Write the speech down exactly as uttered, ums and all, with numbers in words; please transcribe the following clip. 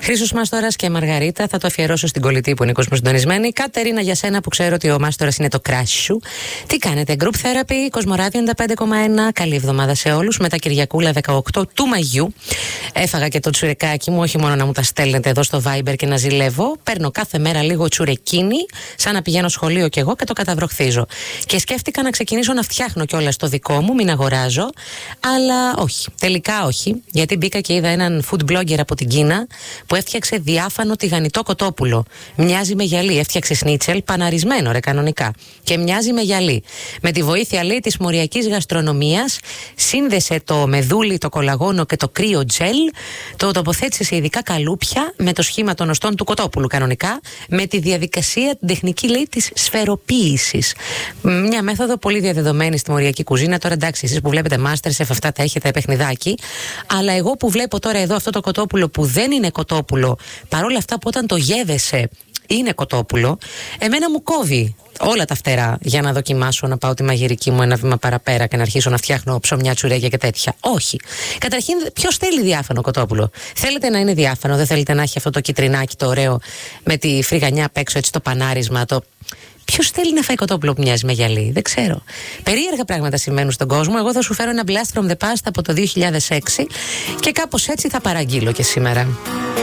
Χρήστος Μάστορας και Μαργαρίτα, θα το αφιερώσω στην κολλητή που είναι κοσμοσυντονισμένη. Κατερίνα, για σένα που ξέρω ότι ο Μάστορας είναι το crush σου. Τι κάνετε, Group Therapy, Κοσμοράδιο ενενήντα πέντε κόμμα ένα. Καλή εβδομάδα σε όλους. Μετά Κυριακούλα δεκαοκτώ του Μαγιού. Έφαγα και το τσουρεκάκι μου, όχι μόνο να μου τα στέλνετε εδώ στο Viber και να ζηλεύω. Παίρνω κάθε μέρα λίγο τσουρεκίνι, σαν να πηγαίνω σχολείο κι εγώ και το καταβροχθίζω. Και σκέφτηκα να ξεκινήσω να φτιάχνω κιόλας το δικό μου, μην αγοράζω. Αλλά όχι, τελικά όχι. Γιατί μπήκα και είδα έναν food blogger από την Κίνα που έφτιαξε διάφανο τηγανιτό κοτόπουλο. Μοιάζει με γυαλί. Έφτιαξε σνίτσελ παναρισμένο, ρε, κανονικά. Και μοιάζει με γυαλί. Με τη βοήθεια, λέει, της μοριακής γαστρονομίας, σύνδεσε το μεδούλι, το κολαγόνο και το κρύο τζελ, το τοποθέτησε σε ειδικά καλούπια με το σχήμα των οστών του κοτόπουλου, κανονικά, με τη διαδικασία, την τεχνική, λέει, της σφαιροποίησης. Μια μέθοδο πολύ διαδεδομένη στη μοριακή κουζίνα. Τώρα εντάξει, εσείς που βλέπετε MasterChef, αυτά τα έχετε παιχνιδάκι. Αλλά εγώ που βλέπω τώρα εδώ αυτό το κοτόπουλο που δεν είναι κοτόπουλο, παρόλα αυτά που όταν το γεύεσαι είναι κοτόπουλο, εμένα μου κόβει όλα τα φτερά για να δοκιμάσω να πάω τη μαγειρική μου ένα βήμα παραπέρα και να αρχίσω να φτιάχνω ψωμιά, τσουρέκια και τέτοια. Όχι. Καταρχήν, ποιος θέλει διάφανο κοτόπουλο? Θέλετε να είναι διάφανο, δεν θέλετε να έχει αυτό το κιτρινάκι το ωραίο με τη φρυγανιά απ' έξω, έτσι το πανάρισμα, το. Ποιος θέλει να φάει κοτόπουλο που μοιάζει με γυαλί? Δεν ξέρω. Περίεργα πράγματα συμβαίνουν στον κόσμο. Εγώ θα σου φέρω ένα blast from the past από το δύο χιλιάδες έξι και κάπως έτσι θα παραγγείλω και σήμερα.